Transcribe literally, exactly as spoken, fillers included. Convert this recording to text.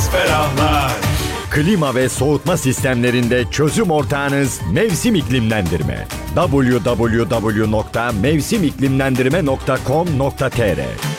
içiniz ferahlar. Klima ve soğutma sistemlerinde çözüm ortağınız Mevsim İklimlendirme. double-u double-u double-u nokta mevsim iklimlendirme nokta com nokta tr